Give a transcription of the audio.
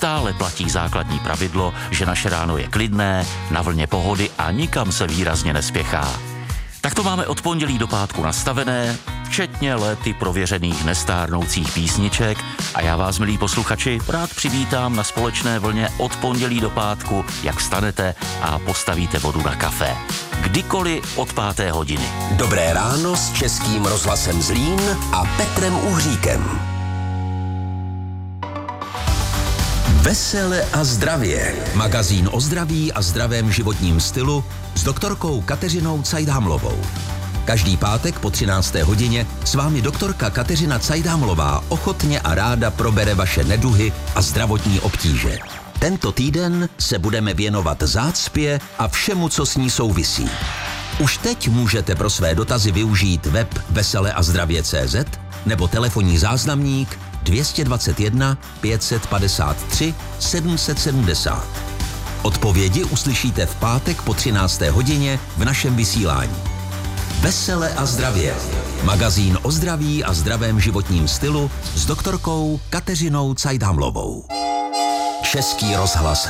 stále platí základní pravidlo, že naše ráno je klidné, na vlně pohody a nikam se výrazně nespěchá. Tak to máme od pondělí do pátku nastavené, včetně léty prověřených nestárnoucích písniček a já vás, milí posluchači, rád přivítám na společné vlně od pondělí do pátku, jak vstanete a postavíte vodu na kafe. Kdykoliv od 5. hodiny. Dobré ráno s Českým rozhlasem Zlín a Petrem Uhříkem. Vesele a zdravě. Magazín o zdraví a zdravém životním stylu s doktorkou Kateřinou Cajdhamlovou. Každý pátek po 13. hodině s vámi doktorka Kateřina Cajdhamlová ochotně a ráda probere vaše neduhy a zdravotní obtíže. Tento týden se budeme věnovat zácpě a všemu, co s ní souvisí. Už teď můžete pro své dotazy využít web veseleazdravě.cz nebo telefonní záznamník 221 553 770. Odpovědi uslyšíte v pátek po 13. hodině v našem vysílání. Vesele a zdravě. Magazín o zdraví a zdravém životním stylu s doktorkou Kateřinou Cajdhamlovou. Český rozhlas